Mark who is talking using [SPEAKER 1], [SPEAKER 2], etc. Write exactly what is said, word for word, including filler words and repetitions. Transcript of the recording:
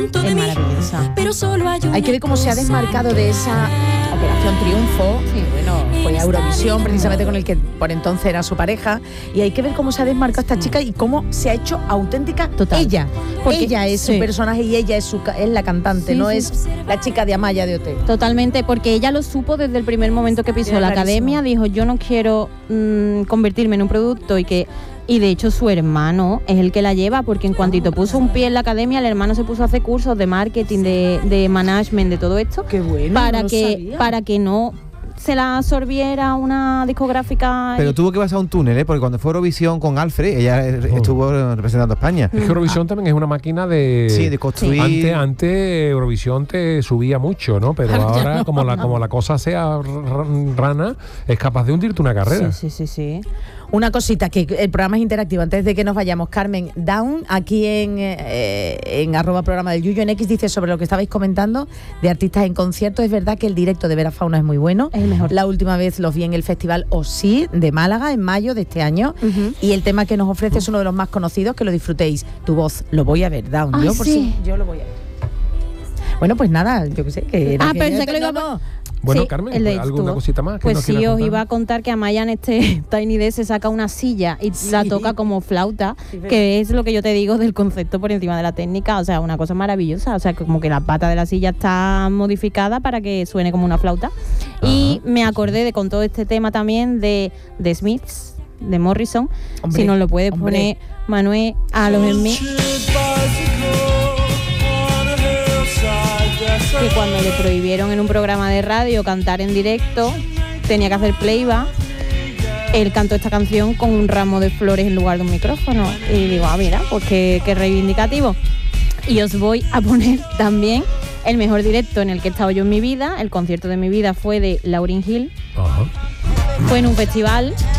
[SPEAKER 1] Es maravillosa.
[SPEAKER 2] Pero solo hay,
[SPEAKER 3] hay que ver cómo se ha desmarcado de esa Operación Triunfo, sí. Bueno, fue a Eurovisión precisamente con el que por entonces era su pareja, y hay que ver cómo se ha desmarcado esta chica y cómo se ha hecho auténtica. Total. ella, porque ella es sí. su personaje y ella es, su, es la cantante, sí, no sí. es la chica de Amaya de O T.
[SPEAKER 1] Totalmente, porque ella lo supo desde el primer momento que pisó la academia, dijo yo no quiero mmm, convertirme en un producto y que... Y de hecho su hermano es el que la lleva, porque en cuantito puso un pie en la academia, el hermano se puso a hacer cursos de marketing, de, de management, de todo esto.
[SPEAKER 3] Qué bueno,
[SPEAKER 1] para
[SPEAKER 3] no
[SPEAKER 1] que
[SPEAKER 3] sabía.
[SPEAKER 1] para que no se la absorbiera una discográfica.
[SPEAKER 4] Pero tuvo que pasar un túnel, ¿eh? Porque cuando fue Eurovisión con Alfred, ella oh. estuvo representando a España.
[SPEAKER 5] Es que Eurovisión ah. también es una máquina de...
[SPEAKER 4] Sí, de construir...
[SPEAKER 5] Antes, antes Eurovisión te subía mucho, ¿no? Pero ahora, no, como, la, como la cosa sea rana, es capaz de hundirte una carrera.
[SPEAKER 1] Sí, sí, sí, sí.
[SPEAKER 3] Una cosita, que el programa es interactivo. Antes de que nos vayamos, Carmen Down, aquí en, eh, en arroba programa del Yuyo en X, dice sobre lo que estabais comentando de artistas en concierto. Es verdad que el directo de Vera Fauna es muy bueno.
[SPEAKER 1] Es el mejor.
[SPEAKER 3] La última vez los vi en el Festival Osí de Málaga en mayo de este año. Uh-huh. Y el tema que nos ofrece es uno de los más conocidos, que lo disfrutéis. Tu voz, lo voy a ver, Down.
[SPEAKER 1] Ay,
[SPEAKER 3] yo por
[SPEAKER 1] sí.
[SPEAKER 3] sí, yo lo voy a ver. Bueno, pues nada, yo qué sé. Que
[SPEAKER 1] ah,
[SPEAKER 3] que
[SPEAKER 1] pensé que lo iba a...
[SPEAKER 3] no,
[SPEAKER 5] Bueno,
[SPEAKER 1] sí,
[SPEAKER 5] Carmen, pues, ¿alguna cosita más? Que
[SPEAKER 1] pues
[SPEAKER 5] no
[SPEAKER 1] sí, os
[SPEAKER 5] contar?
[SPEAKER 1] iba a contar que Amaya en este Tiny Desk se saca una silla y sí. la toca como flauta, sí, que es lo que yo te digo del concepto por encima de la técnica, o sea, una cosa maravillosa, o sea, como que la pata de la silla está modificada para que suene como una flauta. Ajá. Y me acordé de con todo este tema también de, de Smiths, de Morrison, hombre, si nos lo puede
[SPEAKER 3] hombre.
[SPEAKER 1] poner Manuel a los Smiths. Que cuando le prohibieron en un programa de radio cantar en directo, tenía que hacer playback, él cantó esta canción con un ramo de flores en lugar de un micrófono. Y digo, ah, mira, pues qué, qué reivindicativo. Y os voy a poner también el mejor directo en el que he estado yo en mi vida. El concierto de mi vida fue de Lauryn Hill.
[SPEAKER 5] Ajá.
[SPEAKER 1] Fue en un festival